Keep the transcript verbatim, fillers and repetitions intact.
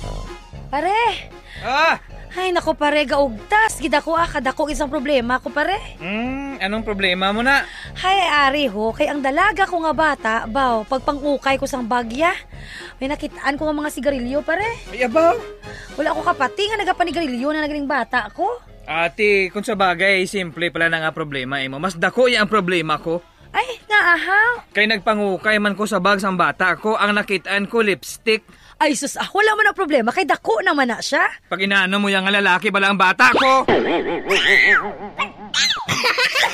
Pare! Ah! Ay, nako pare, gaugtas. Gidako ah, kadako isang problema ko pare. Hmm, anong problema mo na? Hay, ari ho, kay ang dalaga ko nga bata, baw, pagpangukay ko sang bagya. May nakitaan ko nga mga sigarilyo pare. Ay, abaw! Wala ko kapati nga nagapanigarilyo na nagaling bata ko. Ate, kung sa bagay, simple pala na nga problema eh mo. Mas dako yung problema ko. Ay, nga ahaw. Kay nagpangukay man ko sa bag sang bata ko, ang nakitaan ko lipstick. Ay, sus, ah, wala man ang problema, kay dako naman na siya. Pag inaano mo yung lalaki, bala ang bata ko.